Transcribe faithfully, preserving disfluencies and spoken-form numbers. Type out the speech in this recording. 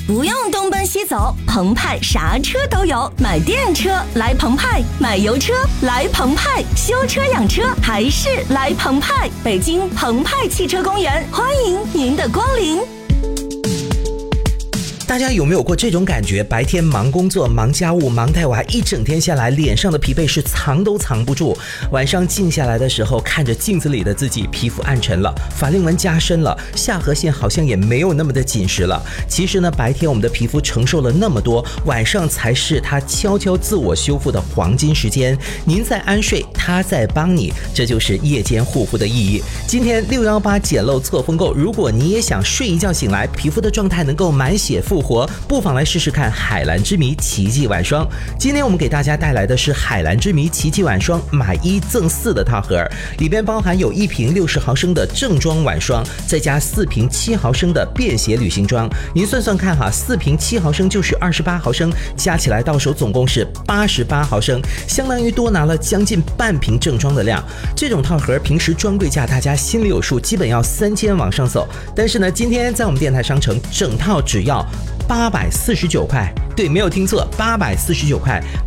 不用东奔西走，澎湃啥车都有。买电车来澎湃，买油车来澎湃，修车养车还是来澎湃。北京澎湃汽车公园，欢迎您的光临。 大家有没有过这种感觉？白天忙工作、忙家务、忙带娃，一整天下来，脸上的疲惫是藏都藏不住。晚上静下来的时候，看着镜子里的自己，皮肤暗沉了，法令纹加深了，下颌线好像也没有那么的紧实了。其实呢，白天我们的皮肤承受了那么多，晚上才是它悄悄自我修复的黄金时间。您在安睡，它在帮你，这就是夜间护肤的意义。今天六一八捡漏错峰购，如果你也想睡一觉醒来，皮肤的状态能够满血复活，不妨来试试看海蓝之谜奇迹晚霜。今天我们给大家带来的是海蓝之谜奇迹晚霜买一赠四的套盒，里边包含有一瓶六十毫升的正装晚霜，再加四瓶七毫升的便携旅行装。您算算看哈，四瓶七毫升就是二十八毫升，加起来到手总共是八十八毫升，相当于多拿了将近半瓶正装的量。这种套盒平时专柜价大家心里有数，基本要三千往上走。但是呢，今天在我们电台商城整套只要八百四十九块，对，没有听错，八百四十九块。